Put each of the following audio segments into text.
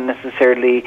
necessarily,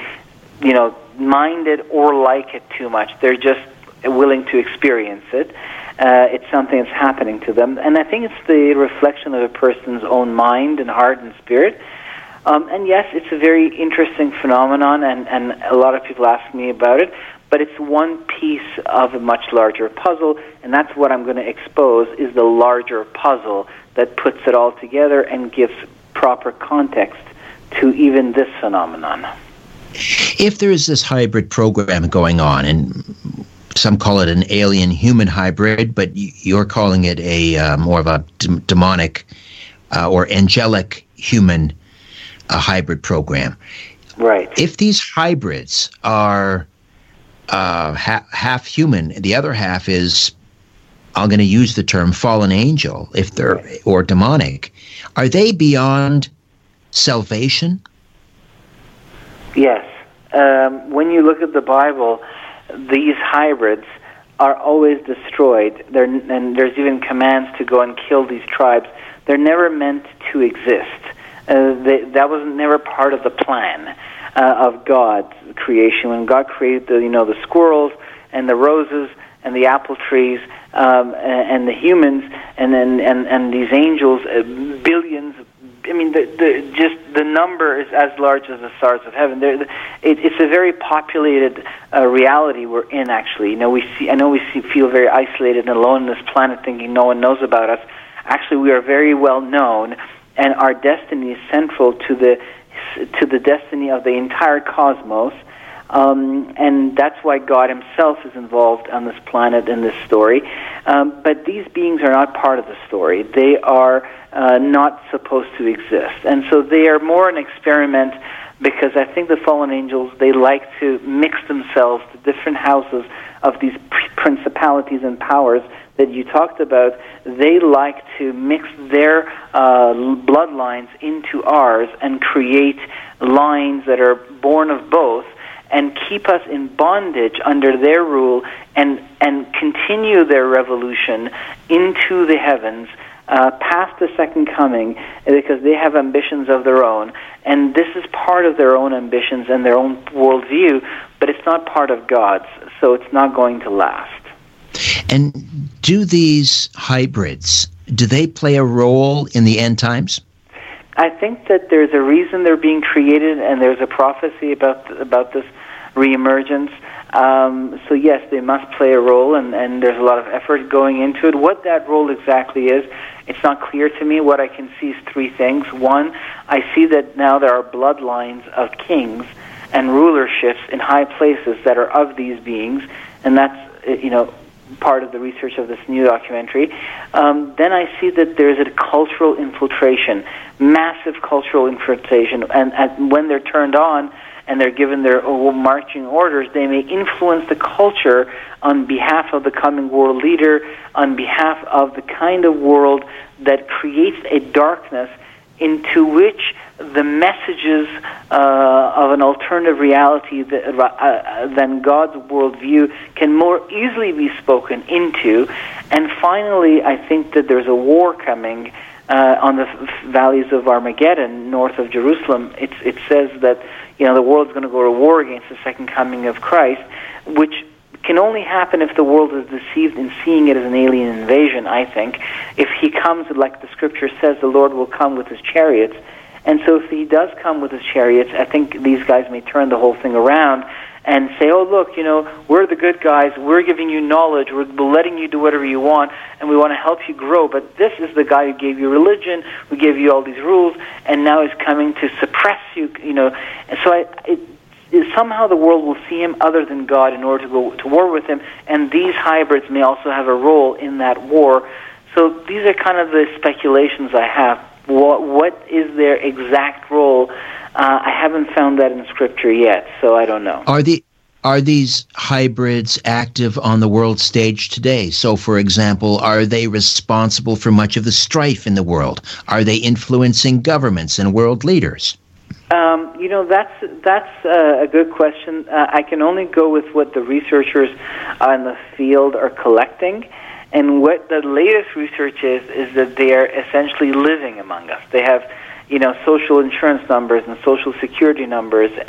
mind it or like it too much. They're just willing to experience it. It's something that's happening to them. And I think it's the reflection of a person's own mind and heart and spirit. And yes, it's a very interesting phenomenon, and a lot of people ask me about it, but it's one piece of a much larger puzzle, and that's what I'm going to expose, is the larger puzzle that puts it all together and gives proper context to even this phenomenon. If there is this hybrid program going on, and some call it an alien-human hybrid, but you're calling it a more of a demonic or angelic human hybrid program. Right. If these hybrids are half human, the other half is, I'm going to use the term fallen angel, if they're or demonic, are they beyond salvation? Yes. When you look at the Bible, these hybrids are always destroyed. And there's even commands to go and kill these tribes. They're never meant to exist. That was never part of the plan of God's creation. When God created the squirrels and the roses and the apple trees and the humans and these angels, billions. I mean, the number is as large as the stars of heaven. It's a very populated reality we're in. Actually, we feel very isolated and alone on this planet, thinking no one knows about us. Actually, we are very well known, and our destiny is central to the destiny of the entire cosmos. And that's why God himself is involved on this planet in this story. But these beings are not part of the story. They are not supposed to exist. And so they are more an experiment, because I think the fallen angels, they like to mix themselves to different houses of these principalities and powers that you talked about. They like to mix their bloodlines into ours and create lines that are born of both, and keep us in bondage under their rule, and continue their revolution into the heavens, past the second coming, because they have ambitions of their own. And this is part of their own ambitions and their own worldview, but it's not part of God's, so it's not going to last. And do these hybrids, do they play a role in the end times? I think that there's a reason they're being created, and there's a prophecy about this reemergence. So yes, they must play a role, and there's a lot of effort going into it. What that role exactly is, it's not clear to me. What I can see is three things. One, I see that now there are bloodlines of kings and rulerships in high places that are of these beings, and that's part of the research of this new documentary. Then I see that there's a cultural infiltration, massive cultural infiltration, and when they're turned on and they're given their marching orders, they may influence the culture on behalf of the coming world leader, on behalf of the kind of world that creates a darkness into which the messages of an alternative reality than God's worldview can more easily be spoken into. And finally, I think that there's a war coming on the valleys of Armageddon, north of Jerusalem. It says that the world's going to go to war against the second coming of Christ, which can only happen if the world is deceived in seeing it as an alien invasion, I think. If he comes, like the scripture says, the Lord will come with his chariots. And so if he does come with his chariots, I think these guys may turn the whole thing around and say, oh, look, we're the good guys, we're giving you knowledge, we're letting you do whatever you want, and we want to help you grow, but this is the guy who gave you religion, who gave you all these rules, and now he's coming to suppress you, And so somehow the world will see him other than God in order to go to war with him, and these hybrids may also have a role in that war. So these are kind of the speculations I have. What is their exact role? I haven't found that in Scripture yet, so I don't know. Are these hybrids active on the world stage today? So, for example, are they responsible for much of the strife in the world? Are they influencing governments and world leaders? That's a good question. I can only go with what the researchers in the field are collecting. And what the latest research is that they are essentially living among us. They have, social insurance numbers and social security numbers